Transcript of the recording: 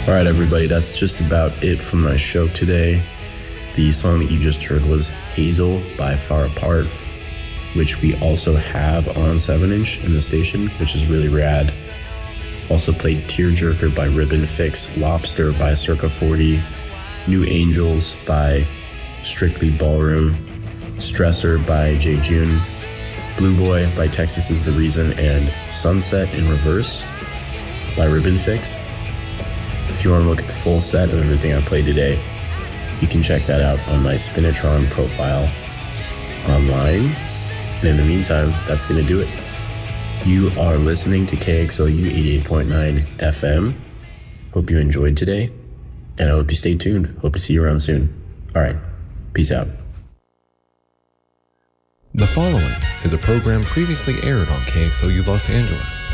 All right, everybody, that's just about it for my show today. The song that you just heard was Hazel by Far Apart, which we also have on 7-inch in the station, which is really rad. Also played Tearjerker by Ribbon Fix, Lobster by Circa 40, New Angels by Strictly Ballroom, Stressor by Jay June, Blue Boy by Texas Is the Reason, and Sunset in Reverse by Ribbon Fix. If you want to look at the full set of everything I played today, you can check that out on my Spinitron profile online. And in the meantime, that's going to do it. You are listening to KXLU 88.9 FM. Hope you enjoyed today, and I hope you stay tuned. Hope to see you around soon. All right, peace out. The following is a program previously aired on KXLU Los Angeles.